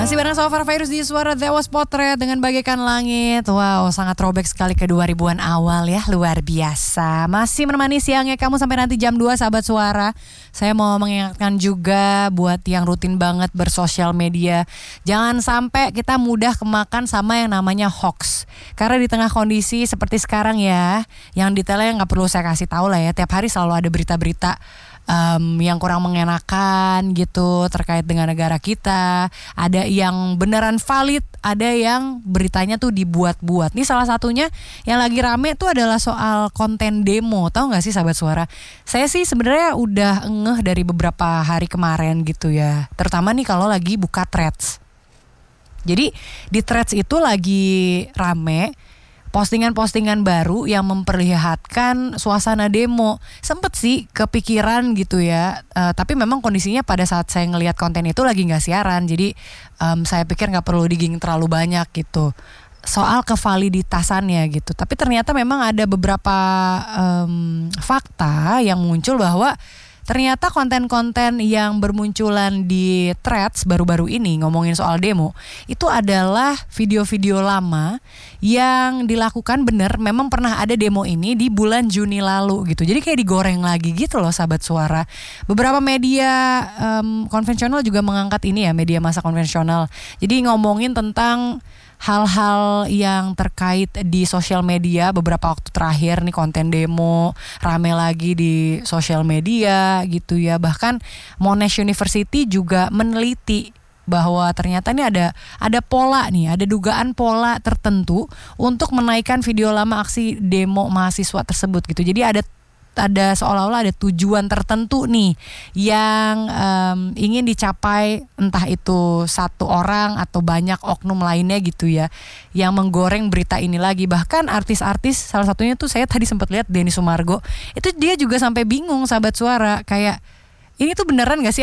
Masih bareng Sofar Virus di Suara Dewas Potret dengan Bagaikan Langit. Wow, sangat throwback sekali ke 2000-an awal ya, luar biasa. Masih menemani siangnya kamu sampai nanti jam 2 sahabat Suara. Saya mau mengingatkan juga buat yang rutin banget bersosial media, jangan sampai kita mudah kemakan sama yang namanya hoax. Karena di tengah kondisi seperti sekarang ya, yang detailnya nggak perlu saya kasih tahu lah ya, tiap hari selalu ada berita-berita yang kurang mengenakan gitu terkait dengan negara kita. Ada yang beneran valid, ada yang beritanya tuh dibuat-buat. Nih salah satunya yang lagi rame tuh adalah soal konten demo. Tahu nggak sih sahabat Suara? Saya sih sebenarnya udah ngeh dari beberapa hari kemarin gitu ya. Terutama nih kalau lagi buka threads. Jadi di threads itu lagi rame postingan-postingan baru yang memperlihatkan suasana demo. Sempet sih kepikiran gitu ya, tapi memang kondisinya pada saat saya ngelihat konten itu lagi gak siaran. Jadi saya pikir gak perlu digging terlalu banyak gitu soal kevaliditasannya gitu. Tapi ternyata memang ada beberapa fakta yang muncul bahwa ternyata konten-konten yang bermunculan di threads baru-baru ini ngomongin soal demo itu adalah video-video lama yang dilakukan bener memang pernah ada demo ini di bulan Juni lalu gitu. Jadi kayak digoreng lagi gitu loh sahabat Suara. Beberapa media konvensional juga mengangkat ini ya, media massa konvensional. Jadi ngomongin tentang hal-hal yang terkait di sosial media beberapa waktu terakhir nih, konten demo rame lagi di sosial media gitu ya. Bahkan Monash University juga meneliti bahwa ternyata ini ada pola nih, ada dugaan pola tertentu untuk menaikkan video lama aksi demo mahasiswa tersebut gitu. Jadi ada seolah-olah ada tujuan tertentu nih yang ingin dicapai, entah itu satu orang atau banyak oknum lainnya gitu ya, yang menggoreng berita ini lagi. Bahkan artis-artis, salah satunya tuh saya tadi sempat lihat Denny Sumargo, itu dia juga sampai bingung sahabat Suara, kayak ini tuh beneran gak sih